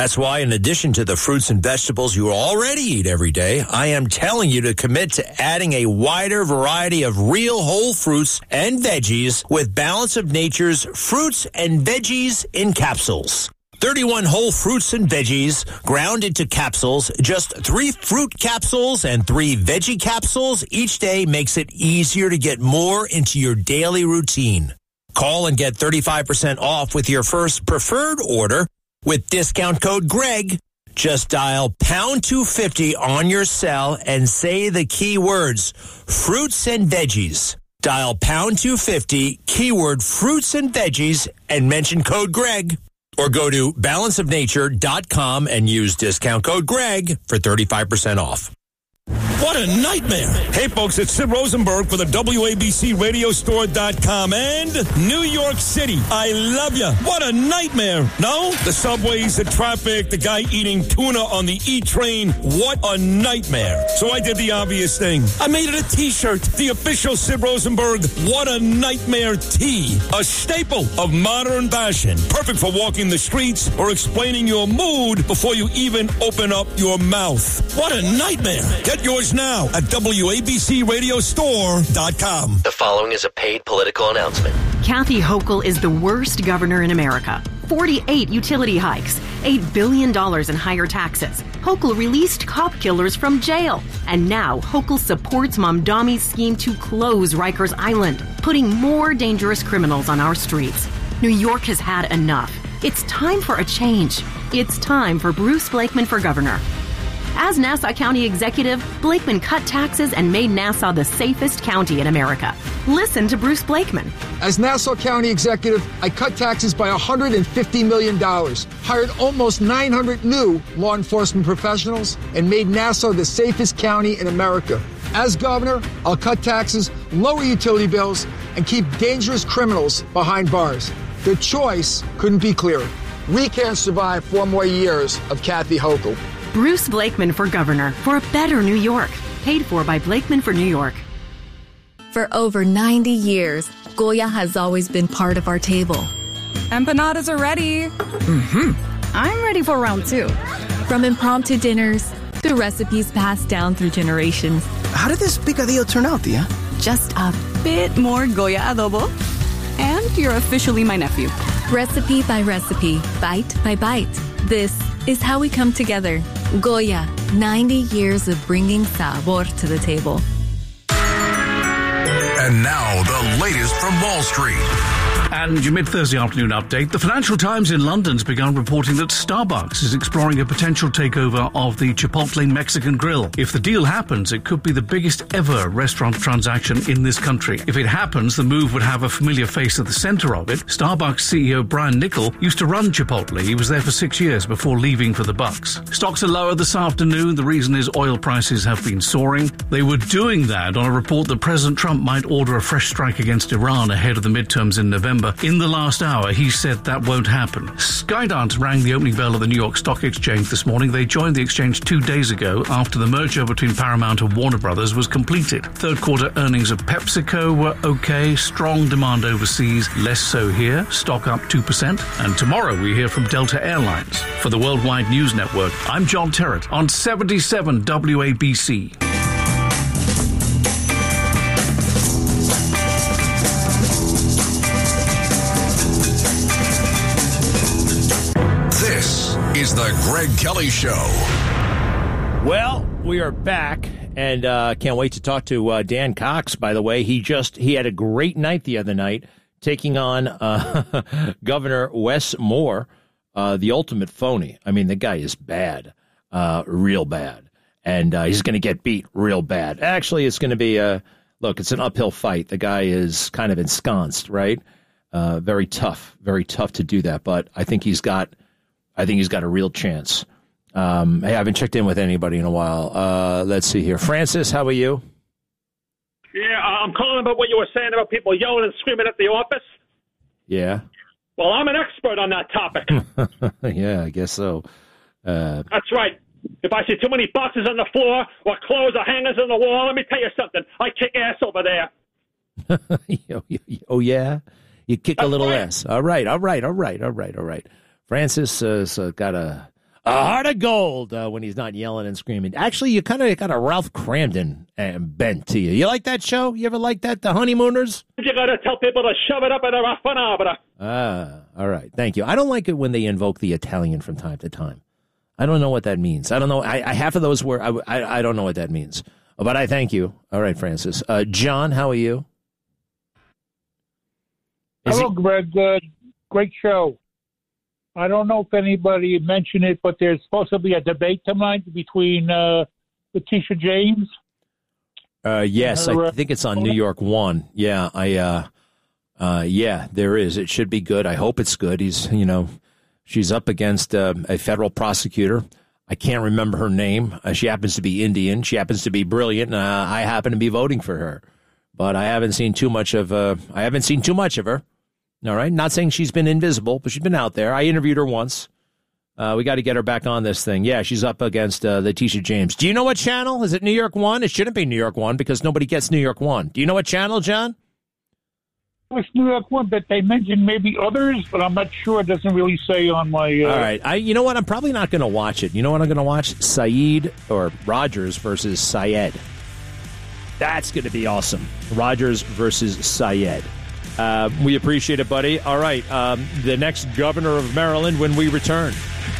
That's why, in addition to the fruits and vegetables you already eat every day, I am telling you to commit to adding a wider variety of real whole fruits and veggies with Balance of Nature's fruits and veggies in capsules. 31 whole fruits and veggies ground into capsules. Just 3 fruit capsules and 3 veggie capsules each day makes it easier to get more into your daily routine. Call and get 35% off with your first preferred order with discount code Greg. Just dial pound 250 on your cell and say the key words, fruits and veggies. Dial pound 250, keyword fruits and veggies, and mention code Greg. Or go to balanceofnature.com and use discount code Greg for 35% off. What a nightmare. Hey, folks, it's Sid Rosenberg for the WABCRadiostore.com and New York City. I love you. What a nightmare. No? The subways, the traffic, the guy eating tuna on the E-train. What a nightmare. So I did the obvious thing. I made it a T-shirt. The official Sid Rosenberg What a Nightmare tee. A staple of modern fashion. Perfect for walking the streets or explaining your mood before you even open up your mouth. What a nightmare. Get yours now at WABCRadiostore.com. The following is a paid political announcement. Kathy Hochul is the worst governor in America. 48 utility hikes, $8 billion in higher taxes. Hochul released cop killers from jail. And now Hochul supports Mamdami's scheme to close Rikers Island, putting more dangerous criminals on our streets. New York has had enough. It's time for a change. It's time for Bruce Blakeman for governor. As Nassau County Executive, Blakeman cut taxes and made Nassau the safest county in America. Listen to Bruce Blakeman. As Nassau County Executive, I cut taxes by $150 million, hired almost 900 new law enforcement professionals, and made Nassau the safest county in America. As governor, I'll cut taxes, lower utility bills, and keep dangerous criminals behind bars. The choice couldn't be clearer. We can't survive 4 more years of Kathy Hochul. Bruce Blakeman for governor for a better New York. Paid for by Blakeman for New York. For over 90 years, Goya has always been part of our table. Empanadas are ready. I'm ready for round 2. From impromptu dinners to recipes passed down through generations. How did this picadillo turn out, Tia? Just a bit more Goya adobo. And you're officially my nephew. Recipe by recipe, bite by bite. This is how we come together. Goya, 90 years of bringing sabor to the table. And now, the latest from Wall Street. And your mid-Thursday afternoon update. The Financial Times in London's begun reporting that Starbucks is exploring a potential takeover of the Chipotle Mexican Grill. If the deal happens, it could be the biggest ever restaurant transaction in this country. If it happens, the move would have a familiar face at the center of it. Starbucks CEO Brian Niccol used to run Chipotle. He was there for 6 years before leaving for the Bucks. Stocks are lower this afternoon. The reason is oil prices have been soaring. They were doing that on a report that President Trump might order a fresh strike against Iran ahead of the midterms in November. In the last hour, he said that won't happen. Skydance rang the opening bell of the New York Stock Exchange this morning. They joined the exchange 2 days ago after the merger between Paramount and Warner Brothers was completed. Third quarter earnings of PepsiCo were okay. Strong demand overseas, less so here. Stock up 2%. And tomorrow we hear from Delta Airlines. For the Worldwide News Network, I'm John Terrett on 77 WABC. Is the Greg Kelly Show. Well, we are back, and can't wait to talk to Dan Cox, by the way. He had a great night the other night, taking on Governor Wes Moore, the ultimate phony. I mean, the guy is bad, real bad, and he's going to get beat real bad. Actually, it's going to be, it's an uphill fight. The guy is kind of ensconced, right? Very tough to do that, but I think he's got a real chance. Hey, I haven't checked in with anybody in a while. Let's see here. Francis, how are you? Yeah, I'm calling about what you were saying about people yelling and screaming at the office. Yeah. Well, I'm an expert on that topic. Yeah, I guess so. That's right. If I see too many boxes on the floor or clothes or hangers on the wall, let me tell you something. I kick ass over there. Oh, yeah? You kick a little right. ass. All right. Francis has got a A heart of gold when he's not yelling and screaming. Actually, you kind of got a Ralph Cramden bent to you. You like that show? You ever like that, The Honeymooners? You got to tell people to shove it up in a raffanabra. All right. Thank you. I don't like it when they invoke the Italian from time to time. I don't know what that means. I don't know. I half of those were, I don't know what that means. But I thank you. All right, Francis. John, how are you? Hello, Greg. Great show. I don't know if anybody mentioned it, but there's supposed to be a debate tonight between Letitia James. Yes, I think it's on New York One. Yeah, yeah, there is. It should be good. I hope it's good. She's up against a federal prosecutor. I can't remember her name. She happens to be Indian. She happens to be brilliant. I happen to be voting for her, but I haven't seen too much of. I haven't seen too much of her. All right. Not saying she's been invisible, but she's been out there. I interviewed her once. We got to get her back on this thing. Yeah, she's up against Letitia James. Do you know what channel? Is it New York One? It shouldn't be New York One because nobody gets New York One. Do you know what channel, John? It's New York One, but they mentioned maybe others, but I'm not sure. It doesn't really say on my... All right. You know what? I'm probably not going to watch it. You know what I'm going to watch? Saeed or Rogers versus Syed. That's going to be awesome. Rogers versus Syed. We appreciate it, buddy. All right. The next governor of Maryland when we return.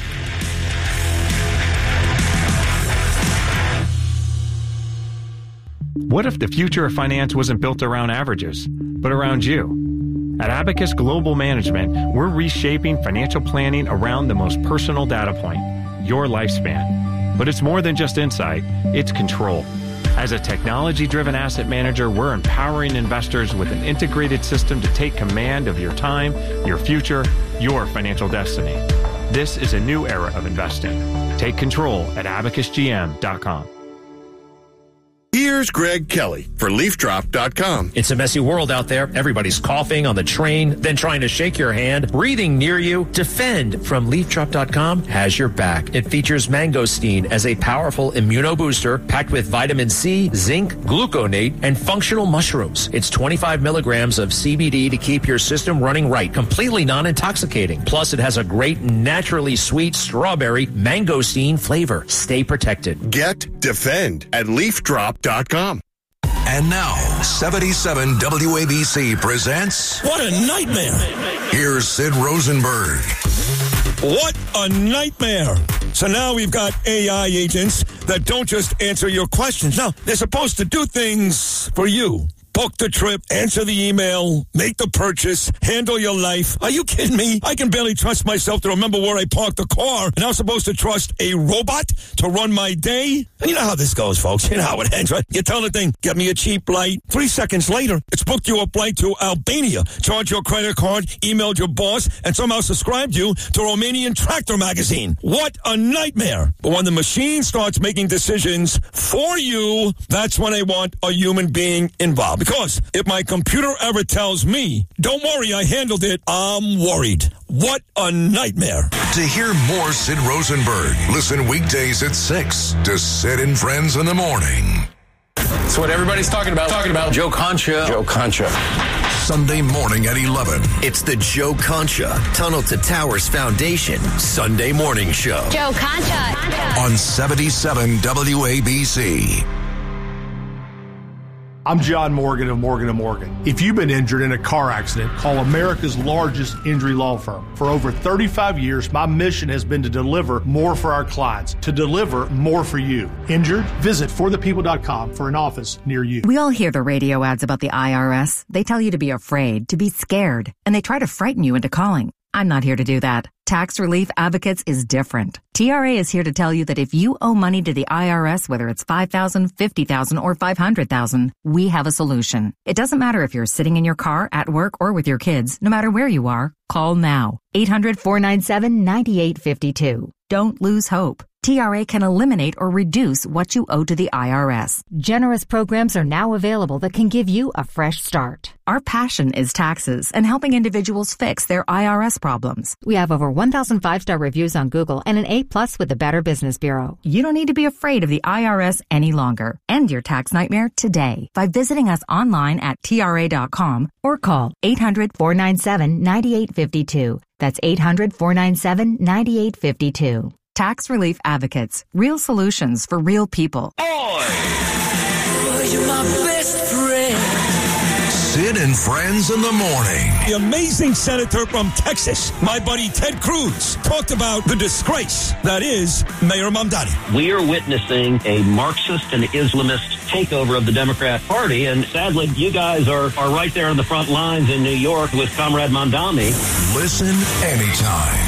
What if the future of finance wasn't built around averages, but around you? At Abacus Global Management, we're reshaping financial planning around the most personal data point, your lifespan. But it's more than just insight, it's control. As a technology-driven asset manager, we're empowering investors with an integrated system to take command of your time, your future, your financial destiny. This is a new era of investing. Take control at abacusgm.com. Here's Greg Kelly for LeafDrop.com. It's a messy world out there. Everybody's coughing on the train, then trying to shake your hand, breathing near you. Defend from LeafDrop.com has your back. It features mangosteen as a powerful immunobooster packed with vitamin C, zinc, gluconate, and functional mushrooms. It's 25 milligrams of CBD to keep your system running right, completely non-intoxicating. Plus, it has a great naturally sweet strawberry mangosteen flavor. Stay protected. Get Defend at LeafDrop.com. And now, 77 WABC presents... What a nightmare! Here's Sid Rosenberg. What a nightmare! So now we've got AI agents that don't just answer your questions. No, they're supposed to do things for you. Book the trip, answer the email, make the purchase, handle your life. Are you kidding me? I can barely trust myself to remember where I parked the car, and I'm supposed to trust a robot to run my day? And you know how this goes, folks. You know how it ends, right? You tell the thing, get me a cheap flight. 3 seconds later, it's booked you a flight to Albania, charged your credit card, emailed your boss, and somehow subscribed you to Romanian Tractor magazine. What a nightmare. But when the machine starts making decisions for you, that's when I want a human being involved. Because if my computer ever tells me, don't worry, I handled it, I'm worried. What a nightmare. To hear more Sid Rosenberg, listen weekdays at 6 to Sid and Friends in the Morning. That's what everybody's talking about. Joe Concha. Joe Concha. Sunday morning at 11. It's the Joe Concha Tunnel to Towers Foundation Sunday morning show. Joe Concha. On 77 WABC. I'm John Morgan of Morgan & Morgan. If you've been injured in a car accident, call America's largest injury law firm. For over 35 years, my mission has been to deliver more for our clients, to deliver more for you. Injured? Visit forthepeople.com for an office near you. We all hear the radio ads about the IRS. They tell you to be afraid, to be scared, and they try to frighten you into calling. I'm not here to do that. Tax Relief Advocates is different. TRA is here to tell you that if you owe money to the IRS, whether it's $5,000, $50,000, or $500,000, we have a solution. It doesn't matter if you're sitting in your car, at work, or with your kids. No matter where you are, call now. 800-497-9852. Don't lose hope. TRA can eliminate or reduce what you owe to the IRS. Generous programs are now available that can give you a fresh start. Our passion is taxes and helping individuals fix their IRS problems. We have over 1,000 5-star reviews on Google and an A+ with the Better Business Bureau. You don't need to be afraid of the IRS any longer. End your tax nightmare today by visiting us online at TRA.com or call 800-497-9852. That's 800-497-9852. Tax Relief Advocates. Real solutions for real people. Oh, you're my best friend. Sid and Friends in the Morning. The amazing senator from Texas, my buddy Ted Cruz, talked about the disgrace that is Mayor Mamdani. We are witnessing a Marxist and Islamist takeover of the Democrat Party, and sadly, you guys are right there on the front lines in New York with Comrade Mamdani. Listen anytime.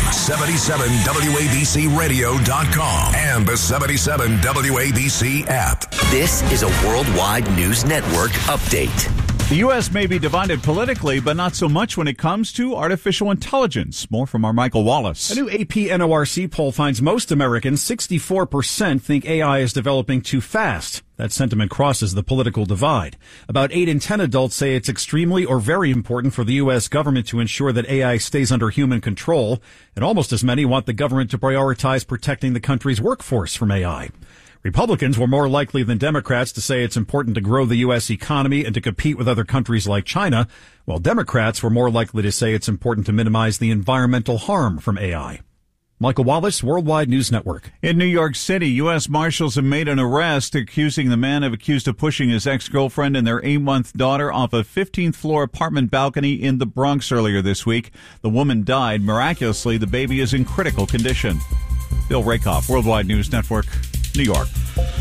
77WABCRadio.com and the 77 WABC app. This is a worldwide news network update. The U.S. may be divided politically, but not so much when it comes to artificial intelligence. More from our Michael Wallace. A new AP NORC poll finds most Americans, 64%, think AI is developing too fast. That sentiment crosses the political divide. About 8 in 10 adults say it's extremely or very important for the U.S. government to ensure that AI stays under human control, and almost as many want the government to prioritize protecting the country's workforce from AI. Republicans were more likely than Democrats to say it's important to grow the U.S. economy and to compete with other countries like China, while Democrats were more likely to say it's important to minimize the environmental harm from AI. Michael Wallace, Worldwide News Network. In New York City, U.S. Marshals have made an arrest accusing the man accused of pushing his ex-girlfriend and their 8-month daughter off a 15th floor apartment balcony in the Bronx earlier this week. The woman died. Miraculously, the baby is in critical condition. Bill Rakoff, Worldwide News Network, New York.